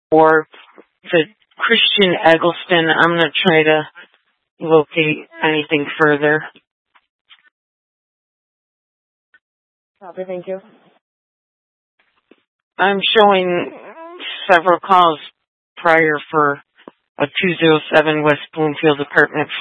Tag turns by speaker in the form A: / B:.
A: or the Christian Eggleston. I'm going to try to locate anything further.
B: Copy, thank you.
A: I'm showing several calls prior for a 207 West Bloomfield apartment